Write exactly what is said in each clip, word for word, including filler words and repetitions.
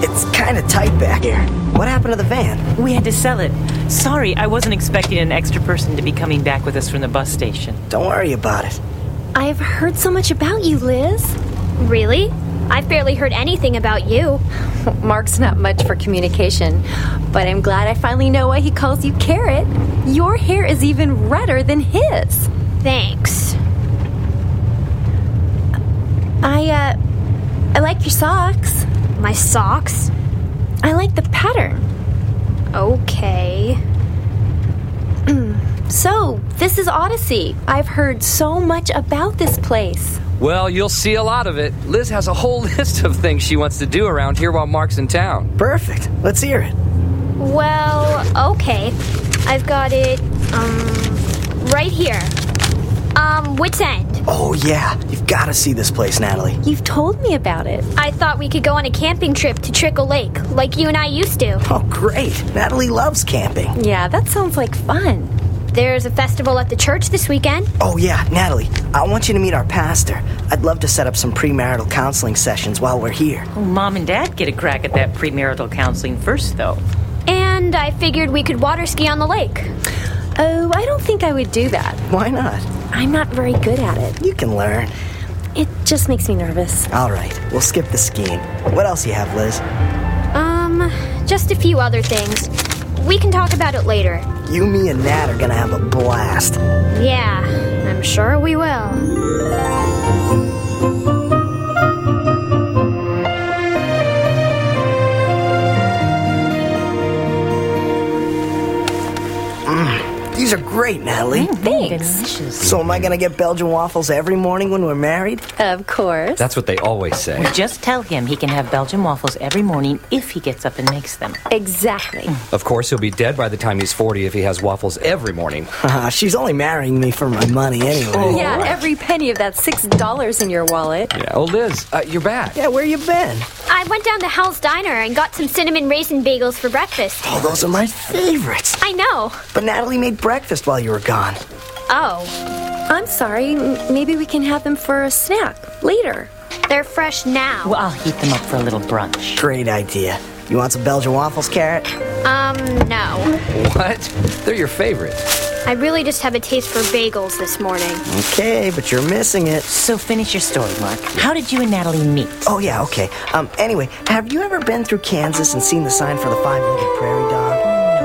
It's kind of tight back here. What happened to the van? We had to sell it. Sorry, I wasn't expecting an extra person to be coming back with us from the bus station. Don't worry about it. I've heard so much about you, Liz. Really? I've barely heard anything about you. Mark's not much for communication, but I'm glad I finally know why he calls you Carrot. Your hair is even redder than his. Thanks. I, uh, I like your socks. My socks? I like the pattern. Okay. So, this is Odyssey. I've heard so much about this place. Well, you'll see a lot of it. Liz has a whole list of things she wants to do around here while Mark's in town. Perfect. Let's hear it. Well, okay. I've got it, um, right here. Um, Wits End. Oh, yeah. You've got to see this place, Natalie. You've told me about it. I thought we could go on a camping trip to Trickle Lake, like you and I used to. Oh, great. Natalie loves camping. Yeah, that sounds like fun. There's a festival at the church this weekend. Oh, yeah, Natalie, I want you to meet our pastor. I'd love to set up some premarital counseling sessions while we're here. Oh, Mom and Dad get a crack at that premarital counseling first, though. And I figured we could water ski on the lake. Oh, I don't think I would do that. Why not? I'm not very good at it. You can learn. It just makes me nervous. All right, we'll skip the skiing. What else you have, Liz? Um, just a few other things. We can talk about it later. You, me, and Nat are gonna have a blast. Yeah, I'm sure we will. These are great, Natalie. Mm, Thanks. delicious. So am I gonna get Belgian waffles every morning when we're married? Of course. That's what they always say. Just tell him he can have Belgian waffles every morning if he gets up and makes them. Exactly. Of course, he'll be dead by the time he's forty if he has waffles every morning. Uh, she's only marrying me for my money anyway. Yeah, every penny of that six dollars in your wallet. Yeah. Oh, Liz, uh, you're back. Yeah, where you been? I went down to Hal's Diner and got some cinnamon raisin bagels for breakfast. Oh, those are my favorites. I know. But Natalie made breakfast while you were gone. Oh, I'm sorry. M- Maybe we can have them for a snack later. they're fresh now. Well, I'll heat them up for a little brunch. Great idea. You want some Belgian waffles, Carrot? Um, no. What? They're your favorite. I really just have a taste for bagels this morning. Okay, but you're missing it. So finish your story, Mark. How did you and Natalie meet? Oh, yeah, okay. Um, anyway, have you ever been through Kansas and seen the sign for the five-legged prairie dog?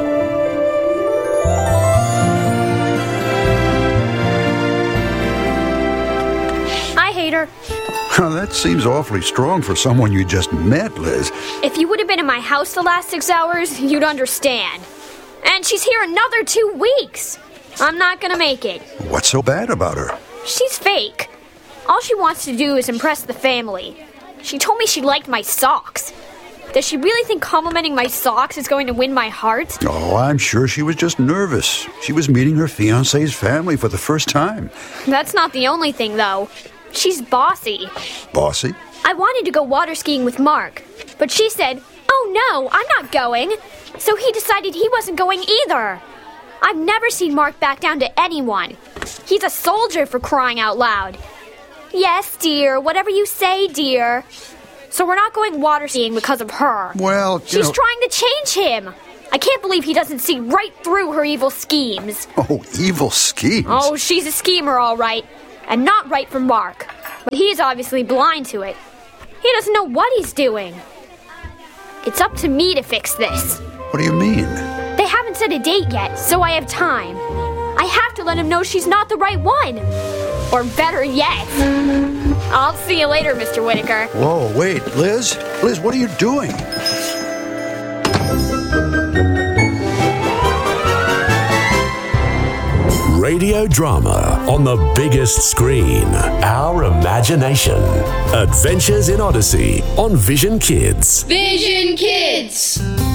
I hate her. Well, that seems awfully strong for someone you just met, Liz. If you would have been in my house the last six hours, you'd understand. And she's here another two weeks. I'm not gonna make it. What's so bad about her? She's fake. All she wants to do is impress the family. She told me she liked my socks. Does she really think complimenting my socks is going to win my heart? Oh, I'm sure she was just nervous. She was meeting her fiancé's family for the first time. That's not the only thing, though. She's bossy. Bossy? I wanted to go water skiing with Mark, but she said, "Oh no, I'm not going." So he decided he wasn't going either. I've never seen Mark back down to anyone. He's a soldier, for crying out loud. Yes, dear, whatever you say, dear. So we're not going water skiing because of her. Well, you She's know... trying to change him. I can't believe he doesn't see right through her evil schemes. Oh, evil schemes. Oh, she's a schemer, all right. And not right for Mark. But he's obviously blind to it. He doesn't know what he's doing. It's up to me to fix this. What do you mean? They haven't set a date yet, so I have time. I have to let him know she's not the right one. Or better yet, I'll see you later, Mister Whitaker. Whoa, wait, Liz? Liz, what are you doing? Radio drama on the biggest screen. Our imagination. Adventures in Odyssey on Vision Kids. Vision Kids.